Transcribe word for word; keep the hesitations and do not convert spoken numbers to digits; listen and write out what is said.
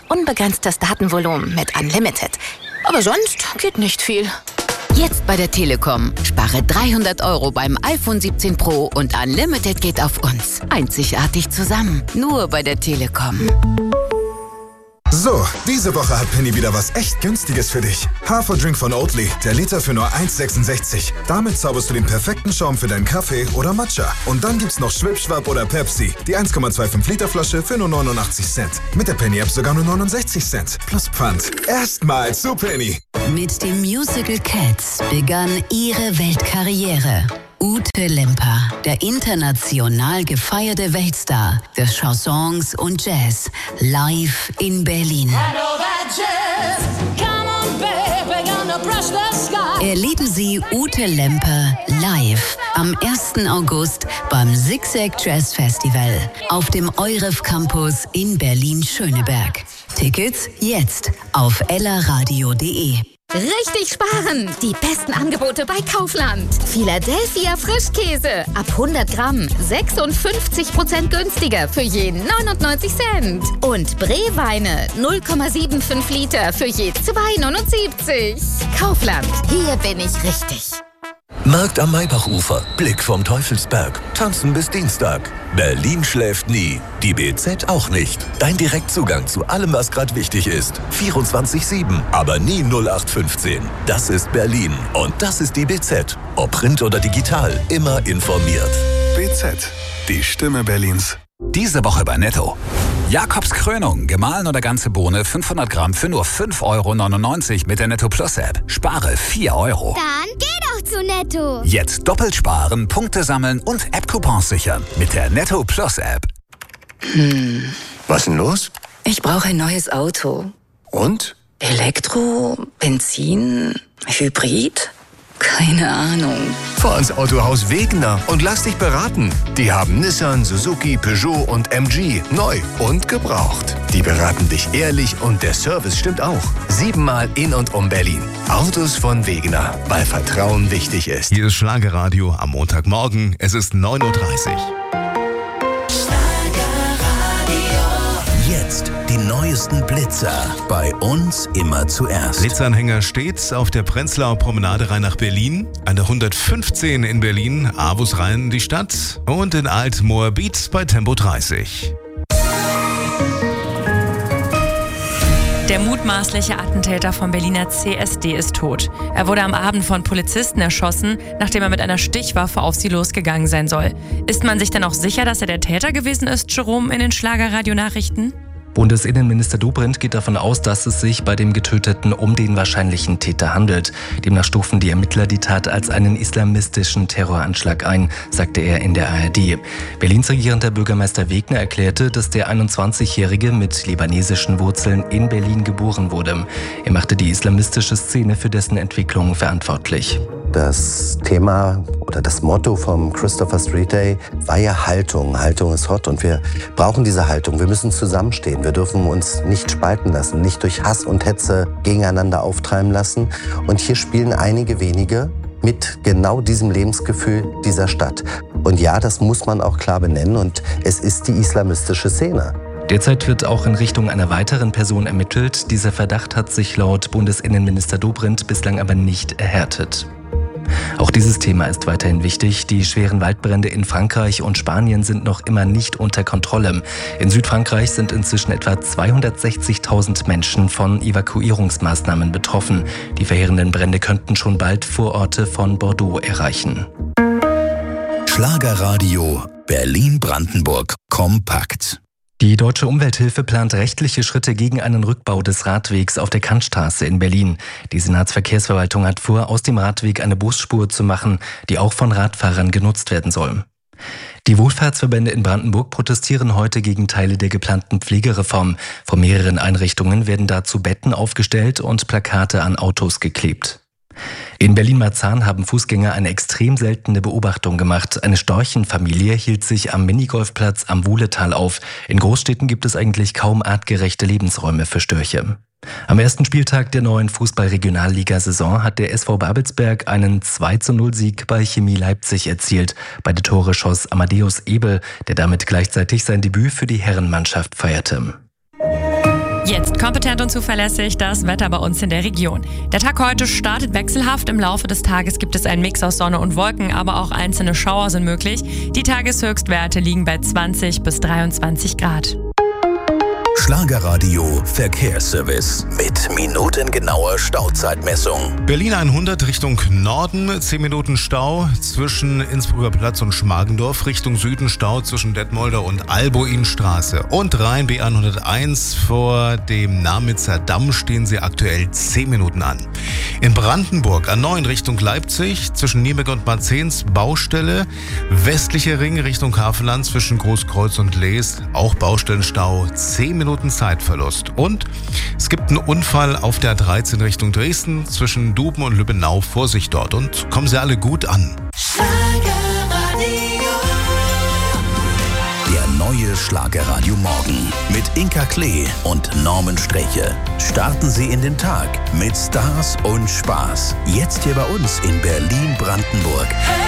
unbegrenztes Datenvolumen mit Unlimited. Aber sonst geht nicht viel. Jetzt bei der Telekom. Spare dreihundert Euro beim iPhone siebzehn Pro und Unlimited geht auf uns. Einzigartig zusammen. Nur bei der Telekom. So, diese Woche hat Penny wieder was echt Günstiges für dich. Haferdrink von Oatly, der Liter für nur eins Komma sechsundsechzig. Damit zauberst du den perfekten Schaum für deinen Kaffee oder Matcha. Und dann gibt's noch Schwipschwapp oder Pepsi, die eins Komma fünfundzwanzig Liter Flasche für nur neunundachtzig Cent. Mit der Penny-App sogar nur neunundsechzig Cent. Plus Pfand. Erstmal zu Penny. Mit dem Musical Cats begann ihre Weltkarriere. Ute Lemper, der international gefeierte Weltstar des Chansons und Jazz, live in Berlin. Erleben Sie Ute Lemper live am ersten August beim Zigzag Jazz Festival auf dem Euref Campus in Berlin-Schöneberg. Tickets jetzt auf ellaradio punkt de. Richtig sparen! Die besten Angebote bei Kaufland. Philadelphia Frischkäse ab hundert Gramm sechsundfünfzig Prozent günstiger für je neunundneunzig Cent. Und Bree-Weine null Komma fünfundsiebzig Liter für je zwei Komma neunundsiebzig. Kaufland, hier bin ich richtig. Markt am Maybachufer, Blick vom Teufelsberg, tanzen bis Dienstag. Berlin schläft nie, die B Z auch nicht. Dein Direktzugang zu allem, was gerade wichtig ist. vierundzwanzig sieben, aber nie null acht fünfzehn. Das ist Berlin und das ist die B Z. Ob Print oder digital, immer informiert. B Z, die Stimme Berlins. Diese Woche bei Netto. Jakobs Krönung, gemahlen oder ganze Bohne, fünfhundert Gramm für nur fünf Euro neunundneunzig mit der Netto Plus App. Spare vier Euro. Dann geh doch zu Netto. Jetzt doppelt sparen, Punkte sammeln und App-Coupons sichern mit der Netto Plus App. Hm. Was denn los? Ich brauche ein neues Auto. Und? Elektro, Benzin, Hybrid? Keine Ahnung. Fahr ins Autohaus Wegener und lass dich beraten. Die haben Nissan, Suzuki, Peugeot und M G neu und gebraucht. Die beraten dich ehrlich und der Service stimmt auch. Siebenmal in und um Berlin. Autos von Wegener, weil Vertrauen wichtig ist. Hier ist Schlagerradio am Montagmorgen. Es ist neun Uhr dreißig. Jetzt die neuesten Blitzer. Bei uns immer zuerst. Blitzanhänger steht auf der Prenzlauer Promenade rein nach Berlin. An der hundertfünfzehn in Berlin, Avus rein in die Stadt. Und in Alt-Moabit bei Tempo dreißig. Der mutmaßliche Attentäter vom Berliner C S D ist tot. Er wurde am Abend von Polizisten erschossen, nachdem er mit einer Stichwaffe auf sie losgegangen sein soll. Ist man sich dann auch sicher, dass er der Täter gewesen ist, Jerome, in den Schlagerradio-Nachrichten? Bundesinnenminister Dobrindt geht davon aus, dass es sich bei dem Getöteten um den wahrscheinlichen Täter handelt. Demnach stufen die Ermittler die Tat als einen islamistischen Terroranschlag ein, sagte er in der A R D. Berlins regierender Bürgermeister Wegner erklärte, dass der einundzwanzigjährige mit libanesischen Wurzeln in Berlin geboren wurde. Er machte die islamistische Szene für dessen Entwicklung verantwortlich. Das Thema oder das Motto vom Christopher Street Day war ja Haltung. Haltung ist hot und wir brauchen diese Haltung. Wir müssen zusammenstehen. Wir dürfen uns nicht spalten lassen, nicht durch Hass und Hetze gegeneinander auftreiben lassen. Und hier spielen einige wenige mit genau diesem Lebensgefühl dieser Stadt. Und ja, das muss man auch klar benennen und es ist die islamistische Szene. Derzeit wird auch in Richtung einer weiteren Person ermittelt. Dieser Verdacht hat sich laut Bundesinnenminister Dobrindt bislang aber nicht erhärtet. Auch dieses Thema ist weiterhin wichtig. Die schweren Waldbrände in Frankreich und Spanien sind noch immer nicht unter Kontrolle. In Südfrankreich sind inzwischen etwa zweihundertsechzigtausend Menschen von Evakuierungsmaßnahmen betroffen. Die verheerenden Brände könnten schon bald Vororte von Bordeaux erreichen. Schlagerradio Berlin-Brandenburg kompakt. Die Deutsche Umwelthilfe plant rechtliche Schritte gegen einen Rückbau des Radwegs auf der Kantstraße in Berlin. Die Senatsverkehrsverwaltung hat vor, aus dem Radweg eine Busspur zu machen, die auch von Radfahrern genutzt werden soll. Die Wohlfahrtsverbände in Brandenburg protestieren heute gegen Teile der geplanten Pflegereform. Vor mehreren Einrichtungen werden dazu Betten aufgestellt und Plakate an Autos geklebt. In Berlin-Marzahn haben Fußgänger eine extrem seltene Beobachtung gemacht. Eine Storchenfamilie hielt sich am Minigolfplatz am Wuhletal auf. In Großstädten gibt es eigentlich kaum artgerechte Lebensräume für Störche. Am ersten Spieltag der neuen Fußball-Regionalliga-Saison hat der S V Babelsberg einen zwei zu null Sieg bei Chemie Leipzig erzielt. Beide Tore schoss Amadeus Ebel, der damit gleichzeitig sein Debüt für die Herrenmannschaft feierte. Jetzt kompetent und zuverlässig das Wetter bei uns in der Region. Der Tag heute startet wechselhaft. Im Laufe des Tages gibt es einen Mix aus Sonne und Wolken, aber auch einzelne Schauer sind möglich. Die Tageshöchstwerte liegen bei zwanzig bis dreiundzwanzig Grad. Schlagerradio Verkehrsservice mit minutengenauer Stauzeitmessung. Berlin hundert Richtung Norden, zehn Minuten Stau zwischen Innsbrucker Platz und Schmargendorf. Richtung Süden Stau zwischen Detmolder und Alboinstraße. Und Rhein B hunderteins vor dem Namitzer Damm stehen sie aktuell zehn Minuten an. In Brandenburg A neun Richtung Leipzig zwischen Nieberg und Marzehns Baustelle. Westlicher Ring Richtung Havelland zwischen Großkreuz und Lees. Auch Baustellenstau, zehn Minuten Zeitverlust. Und es gibt einen Unfall auf der A dreizehn Richtung Dresden zwischen Duben und Lübbenau. Vorsicht dort und kommen Sie alle gut an. Der neue Schlagerradio Morgen mit Inka Klee und Norman Streche. Starten Sie in den Tag mit Stars und Spaß. Jetzt hier bei uns in Berlin-Brandenburg.